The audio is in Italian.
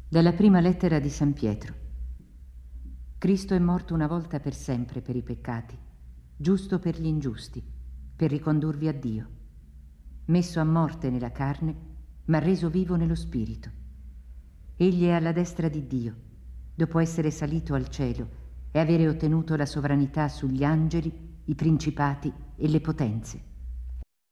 Dalla prima lettera di San Pietro. Cristo è morto una volta per sempre per i peccati, giusto per gli ingiusti, per ricondurvi a Dio. Messo a morte nella carne, ma reso vivo nello spirito. Egli è alla destra di Dio, dopo essere salito al cielo e avere ottenuto la sovranità sugli angeli, i principati e le potenze.